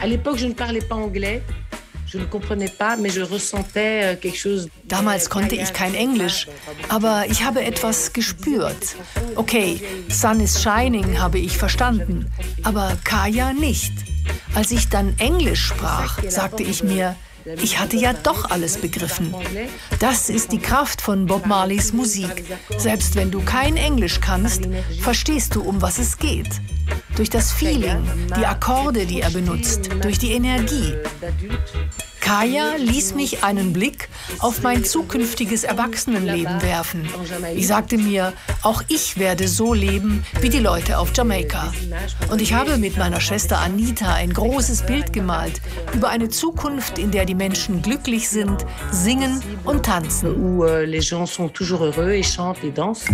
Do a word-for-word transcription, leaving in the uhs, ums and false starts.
À l'époque, je ne parlais pas anglais. Je ne comprenais pas, mais je ressentais quelque chose. Damals konnte ich kein Englisch, aber ich habe etwas gespürt. Okay, Sun is Shining habe ich verstanden, aber Kaya nicht. Als ich dann Englisch sprach, sagte ich mir, ich hatte ja doch alles begriffen. Das ist die Kraft von Bob Marleys Musik. Selbst wenn du kein Englisch kannst, verstehst du, um was es geht. Durch das Feeling, die Akkorde, die er benutzt, durch die Energie. Kaya ließ mich einen Blick auf mein zukünftiges Erwachsenenleben werfen. Ich sagte mir, auch ich werde so leben wie die Leute auf Jamaika. Und ich habe mit meiner Schwester Anita ein großes Bild gemalt über eine Zukunft, in der die Menschen glücklich sind, singen und tanzen. Où les gens sont toujours heureux et chantent et dansent.